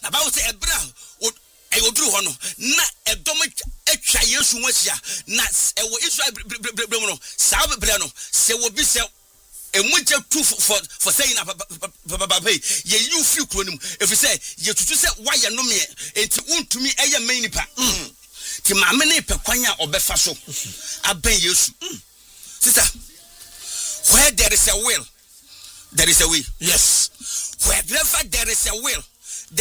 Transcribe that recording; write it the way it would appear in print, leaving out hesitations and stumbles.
about say ebra I would do hono na edom atwa Yesu wasia na ewo Israel no sabe bre no se wo bi se emuja tu for saying papa ye you feel kronim if you say ye tutu say why no me enti untumi eye man nipa ti maame ne pekwan a obefa so aben Yesu sister where there is a will there is a way. Yes, wherever there is a will